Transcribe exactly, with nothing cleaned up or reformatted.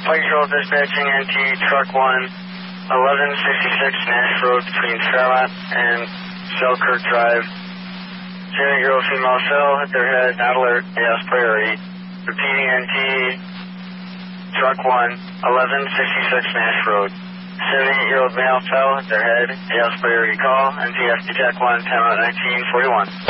Flight control dispatching N T truck one, eleven sixty-six Nash Road between Fairmont and Selkirk Drive. Jimmy girl female cell hit their head, not alert, gas priority. Repeating N T truck one, eleven sixty-six Nash Road. seventy-eight-year-old male fell hit their head, gas priority call, N T F D Tech one, ten nineteen forty-one.